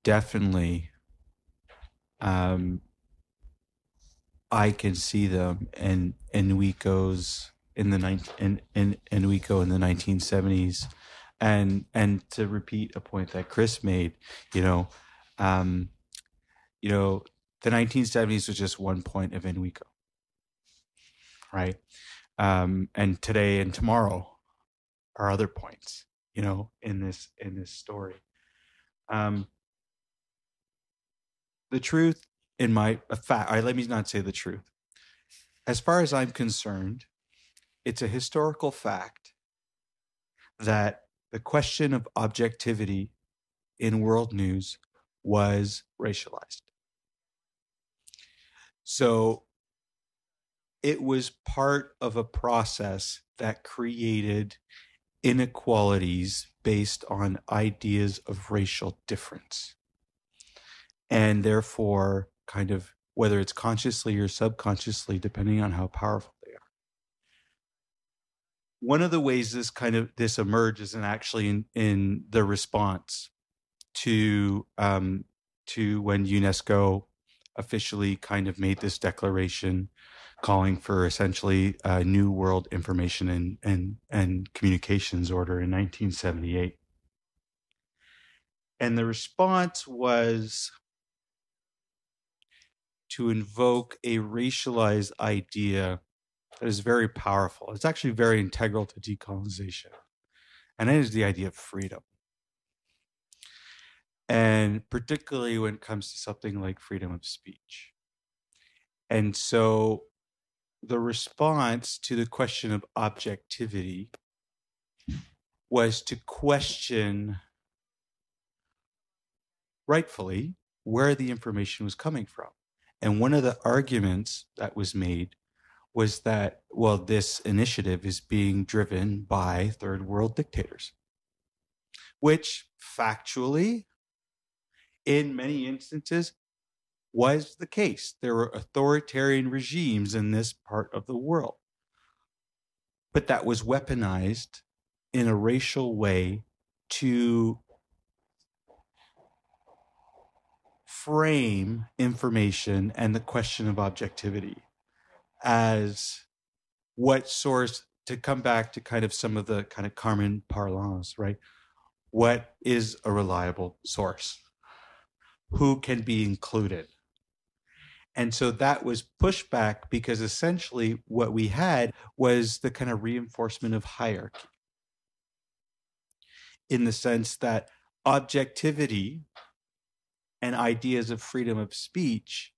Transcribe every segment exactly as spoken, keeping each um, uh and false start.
definitely, um, I can see them in Enrico's in the nineteen in, in Enrico in the nineteen seventies, and and to repeat a point that Chris made, you know, um, you know, the nineteen seventies was just one point of Enrico, right? Um, and today and tomorrow are other points, you know, in this in this story. Um, the truth, in my a fact, I let me not say the truth. As far as I'm concerned, it's a historical fact that the question of objectivity in world news was racialized. So it was part of a process that created inequalities based on ideas of racial difference. And therefore, kind of, whether it's consciously or subconsciously, depending on how powerful they are. One of the ways this kind of this emerges, and actually in, in the response to um, to when UNESCO officially kind of made this declaration calling for essentially a new world information and and and communications order in nineteen seventy-eight. And the response was to invoke a racialized idea that is very powerful. It's actually very integral to decolonization. And that is the idea of freedom. And particularly when it comes to something like freedom of speech. And so the response to the question of objectivity was to question, rightfully, where the information was coming from. And one of the arguments that was made was that, well, this initiative is being driven by third world dictators, which factually, in many instances, was the case. There were authoritarian regimes in this part of the world. But that was weaponized in a racial way to frame information and the question of objectivity as what source, to come back to kind of some of the kind of Carmen parlance, right? What is a reliable source? Who can be included? And so that was pushed back because essentially what we had was the kind of reinforcement of hierarchy, in the sense that objectivity and ideas of freedom of speech,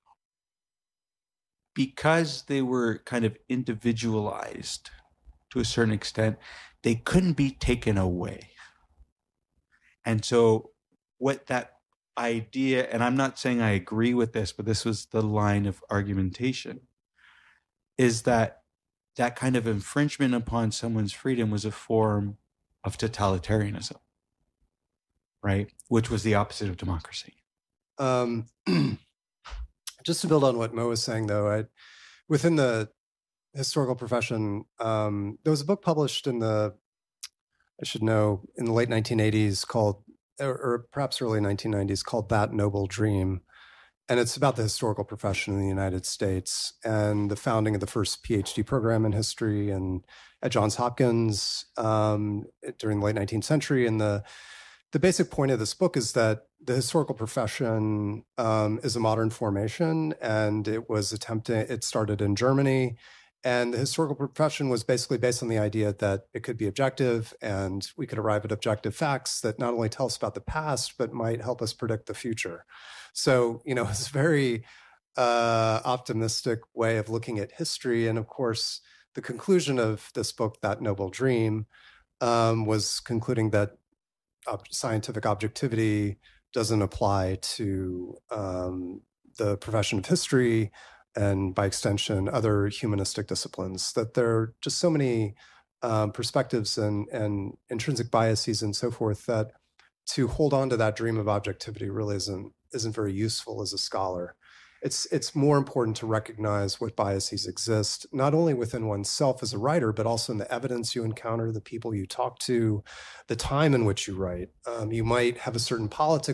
because they were kind of individualized to a certain extent, they couldn't be taken away. And so what that idea, and I'm not saying I agree with this, but this was the line of argumentation, is that that kind of infringement upon someone's freedom was a form of totalitarianism, right? Which was the opposite of democracy. Um, just to build on what Mo was saying, though, I, within the historical profession, um, there was a book published in the, I should know, in the late nineteen eighties called, or, or perhaps early nineteen nineties, called That Noble Dream. And it's about the historical profession in the United States and the founding of the first PhD program in history and at Johns Hopkins um, during the late nineteenth century. And the the basic point of this book is that the historical profession um, is a modern formation, and it was attempting, it started in Germany. And the historical profession was basically based on the idea that it could be objective and we could arrive at objective facts that not only tell us about the past, but might help us predict the future. So, you know, it's a very uh, optimistic way of looking at history. And of course, the conclusion of this book, That Noble Dream, um, was concluding that ob- scientific objectivity doesn't apply to um, the profession of history, and by extension, other humanistic disciplines, that there are just so many um, perspectives and, and intrinsic biases and so forth that to hold on to that dream of objectivity really isn't, isn't very useful as a scholar. It's, it's more important to recognize what biases exist, not only within oneself as a writer, but also in the evidence you encounter, the people you talk to, the time in which you write. Um, you might have a certain politics